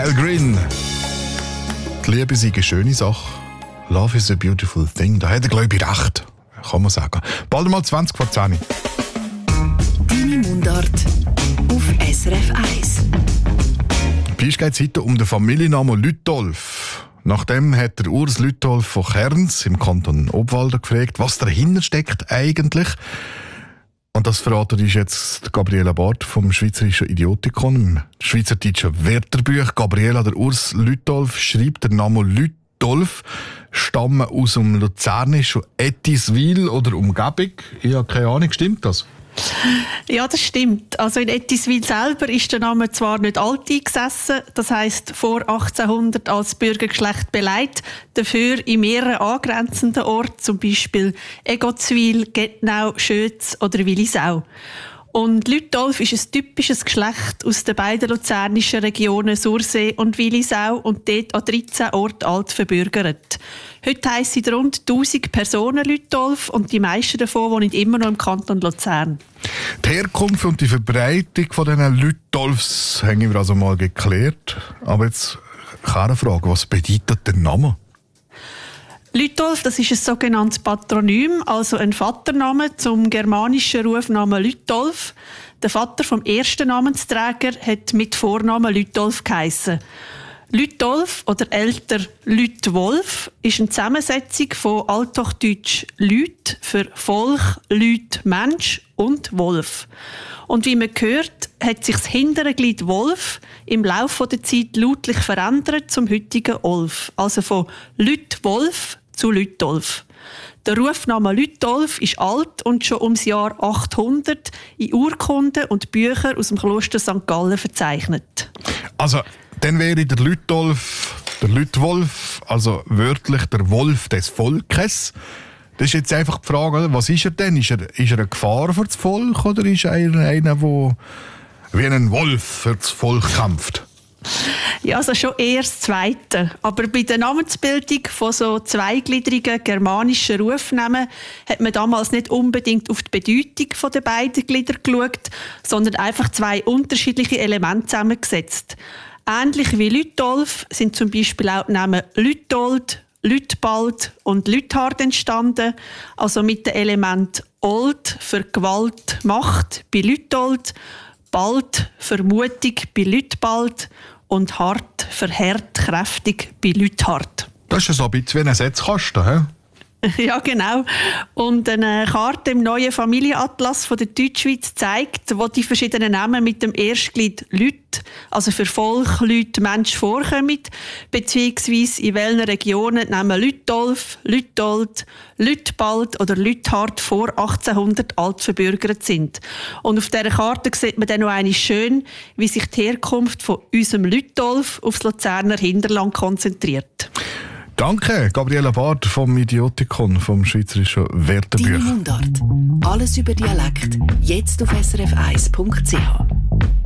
Al Green. Die Liebe ist eine schöne Sache. Love is a beautiful thing. Da hat er, glaube ich, recht. Kann man sagen. Bald mal 20 vor 10. Deine Mundart auf SRF 1. Bei uns geht es heute um den Familiennamen Lütolf. Nachdem hat der Urs Lütolf von Kerns im Kanton Obwalden gefragt, was dahinter steckt eigentlich. Und das verratet uns jetzt Gabriela Barth vom Schweizerischen Idiotikon, im schweizerdeutschen Wörterbuch. Gabriela, der Urs Lütolf schreibt, der Name Lütolf stammen aus dem Luzernischen Ettiswil oder Umgebung. Ich habe keine Ahnung, stimmt das? Ja, das stimmt. Also in Ettiswil selber ist der Name zwar nicht alt eingesessen, das heisst vor 1800 als Bürgergeschlecht beleidigt, dafür in mehreren angrenzenden Orten, zum Beispiel Egotzwil, Gettnau, Schötz oder Willisau. Und Lütolf ist ein typisches Geschlecht aus den beiden luzernischen Regionen Sursee und Willisau und dort an 13 Orten alt verbürgert. Heute heissen rund 1000 Personen Lütolf und die meisten davon wohnen immer noch im Kanton Luzern. Die Herkunft und die Verbreitung von diesen Lütolfs haben wir also mal geklärt. Aber jetzt keine Frage, was bedeutet der Name? Lütolf, das ist ein sogenanntes Patronym, also ein Vatername zum germanischen Rufnamen Lütolf. Der Vater vom ersten Namensträger hat mit Vornamen Lütolf geheissen. Lütolf oder älter Lütwolf ist eine Zusammensetzung von Althochdeutsch Lüt für Volk, Lüt, Mensch und Wolf. Und wie man hört, hat sich das hintere Glied Wolf im Laufe der Zeit lautlich verändert zum heutigen Olf. Also von Lütwolf zu Lütolf. Der Rufname Lütolf ist alt und schon ums Jahr 800 in Urkunden und Büchern aus dem Kloster St. Gallen verzeichnet. Also, dann wäre der Lütolf, der Lütwolf, also wörtlich der Wolf des Volkes. Das ist jetzt einfach die Frage, was ist er denn? Ist er eine Gefahr für das Volk oder ist er einer, der wie ein Wolf für das Volk kämpft? Ja, also schon eher das Zweite. Aber bei der Namensbildung von so zweigliedrigen germanischen Rufnamen hat man damals nicht unbedingt auf die Bedeutung der beiden Glieder geschaut, sondern einfach zwei unterschiedliche Elemente zusammengesetzt. Ähnlich wie Lütolf sind zum Beispiel auch die Namen Lütold, Lütbald und Lüthard entstanden, also mit dem Element Old für Gewalt, Macht bei Lütold, Bald für mutig bei Lütbald und hart für hart, kräftig bei Lüthard. Das ist so ein bisschen wie ein Setzkasten, hä? Ja, genau. Und eine Karte im neuen Familienatlas von der Deutschschweiz zeigt, wo die verschiedenen Namen mit dem Erstglied Lüt, also für Volk, Lüt, Mensch vorkommen, beziehungsweise in welchen Regionen die Namen Lütolf, Lütold, Lütbald oder Lüthard vor 1800 alt verbürgert sind. Und auf dieser Karte sieht man dann noch einmal schön, wie sich die Herkunft von unserem Lütolf aufs Luzerner Hinterland konzentriert. Danke, Gabriela Barth vom Idiotikon, vom Schweizerischen Wörterbuch. Deine Mundart. Alles über Dialekt. Jetzt auf srf1.ch.